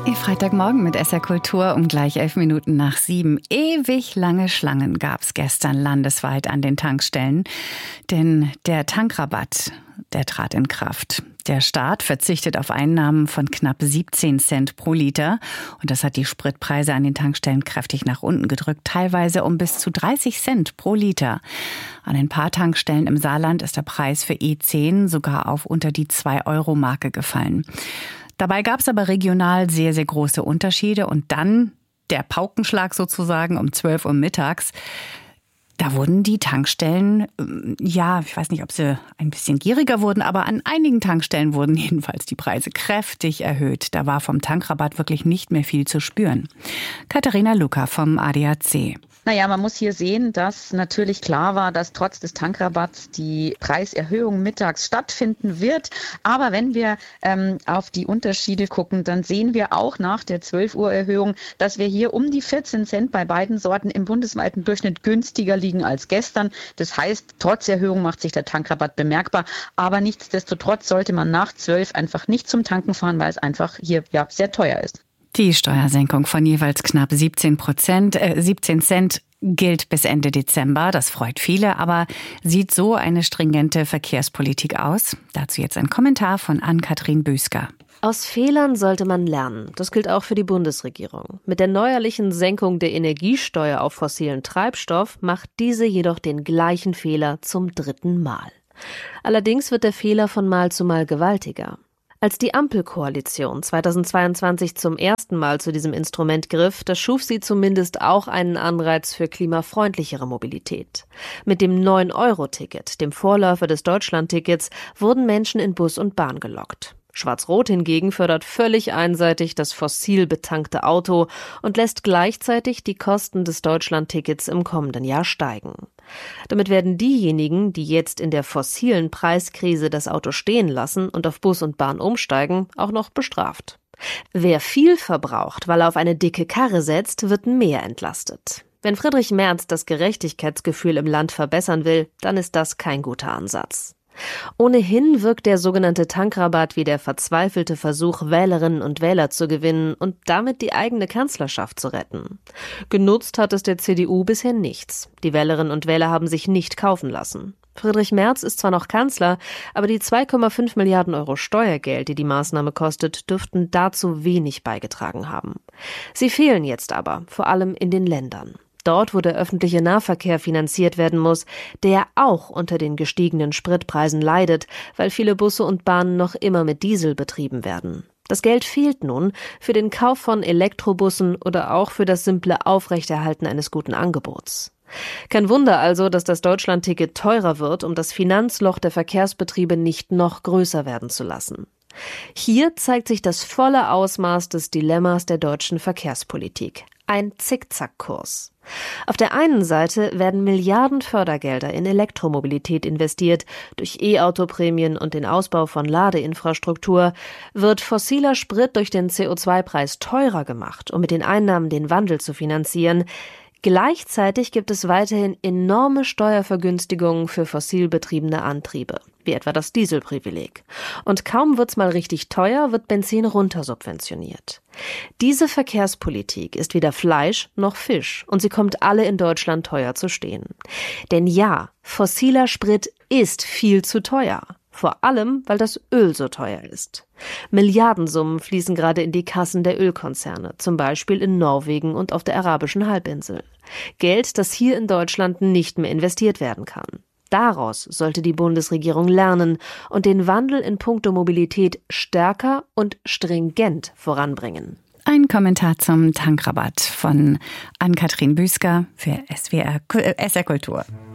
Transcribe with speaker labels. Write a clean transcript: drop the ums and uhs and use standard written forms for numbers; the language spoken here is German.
Speaker 1: Ihr Freitagmorgen mit SR Kultur um gleich 7:11. Ewig lange Schlangen gab es gestern landesweit an den Tankstellen. Denn der Tankrabatt, der trat in Kraft. Der Staat verzichtet auf Einnahmen von knapp 17 Cent pro Liter. Und das hat die Spritpreise an den Tankstellen kräftig nach unten gedrückt, teilweise um bis zu 30 Cent pro Liter. An ein paar Tankstellen im Saarland ist der Preis für E10 sogar auf unter die 2-Euro-Marke gefallen. Dabei gab es aber regional sehr, sehr große Unterschiede. Und dann der Paukenschlag sozusagen um 12 Uhr mittags. Da wurden die Tankstellen, ich weiß nicht, ob sie ein bisschen gieriger wurden, aber an einigen Tankstellen wurden jedenfalls die Preise kräftig erhöht. Da war vom Tankrabatt wirklich nicht mehr viel zu spüren. Katharina Luca vom ADAC.
Speaker 2: Man muss hier sehen, dass natürlich klar war, dass trotz des Tankrabatts die Preiserhöhung mittags stattfinden wird. Aber wenn wir auf die Unterschiede gucken, dann sehen wir auch nach der 12 Uhr Erhöhung, dass wir hier um die 14 Cent bei beiden Sorten im bundesweiten Durchschnitt günstiger liegen als gestern. Das heißt, trotz Erhöhung macht sich der Tankrabatt bemerkbar. Aber nichtsdestotrotz sollte man nach 12 einfach nicht zum Tanken fahren, weil es einfach hier sehr teuer ist.
Speaker 1: Die Steuersenkung von jeweils knapp 17 Cent gilt bis Ende Dezember. Das freut viele, aber sieht so eine stringente Verkehrspolitik aus? Dazu jetzt ein Kommentar von Ann-Kathrin Büsker.
Speaker 3: Aus Fehlern sollte man lernen. Das gilt auch für die Bundesregierung. Mit der neuerlichen Senkung der Energiesteuer auf fossilen Treibstoff macht diese jedoch den gleichen Fehler zum 3. Mal. Allerdings wird der Fehler von Mal zu Mal gewaltiger. Als die Ampelkoalition 2022 zum ersten Mal zu diesem Instrument griff, da schuf sie zumindest auch einen Anreiz für klimafreundlichere Mobilität. Mit dem 9-Euro-Ticket, dem Vorläufer des Deutschlandtickets, wurden Menschen in Bus und Bahn gelockt. Schwarz-Rot hingegen fördert völlig einseitig das fossil betankte Auto und lässt gleichzeitig die Kosten des Deutschlandtickets im kommenden Jahr steigen. Damit werden diejenigen, die jetzt in der fossilen Preiskrise das Auto stehen lassen und auf Bus und Bahn umsteigen, auch noch bestraft. Wer viel verbraucht, weil er auf eine dicke Karre setzt, wird mehr entlastet. Wenn Friedrich Merz das Gerechtigkeitsgefühl im Land verbessern will, dann ist das kein guter Ansatz. Ohnehin wirkt der sogenannte Tankrabatt wie der verzweifelte Versuch, Wählerinnen und Wähler zu gewinnen und damit die eigene Kanzlerschaft zu retten. Genutzt hat es der CDU bisher nichts. Die Wählerinnen und Wähler haben sich nicht kaufen lassen. Friedrich Merz ist zwar noch Kanzler, aber die 2,5 Milliarden Euro Steuergeld, die die Maßnahme kostet, dürften dazu wenig beigetragen haben. Sie fehlen jetzt aber, vor allem in den Ländern. Dort, wo der öffentliche Nahverkehr finanziert werden muss, der auch unter den gestiegenen Spritpreisen leidet, weil viele Busse und Bahnen noch immer mit Diesel betrieben werden. Das Geld fehlt nun für den Kauf von Elektrobussen oder auch für das simple Aufrechterhalten eines guten Angebots. Kein Wunder also, dass das Deutschlandticket teurer wird, um das Finanzloch der Verkehrsbetriebe nicht noch größer werden zu lassen. Hier zeigt sich das volle Ausmaß des Dilemmas der deutschen Verkehrspolitik. Ein Zickzackkurs. Auf der einen Seite werden Milliarden Fördergelder in Elektromobilität investiert. Durch E-Auto-Prämien und den Ausbau von Ladeinfrastruktur wird fossiler Sprit durch den CO2-Preis teurer gemacht, um mit den Einnahmen den Wandel zu finanzieren. Gleichzeitig gibt es weiterhin enorme Steuervergünstigungen für fossil betriebene Antriebe, wie etwa das Dieselprivileg. Und kaum wird's mal richtig teuer, wird Benzin runtersubventioniert. Diese Verkehrspolitik ist weder Fleisch noch Fisch und sie kommt alle in Deutschland teuer zu stehen. Denn ja, fossiler Sprit ist viel zu teuer. Vor allem, weil das Öl so teuer ist. Milliardensummen fließen gerade in die Kassen der Ölkonzerne, zum Beispiel in Norwegen und auf der arabischen Halbinsel. Geld, das hier in Deutschland nicht mehr investiert werden kann. Daraus sollte die Bundesregierung lernen und den Wandel in puncto Mobilität stärker und stringent voranbringen.
Speaker 1: Ein Kommentar zum Tankrabatt von Ann-Kathrin Büsker für SR Kultur.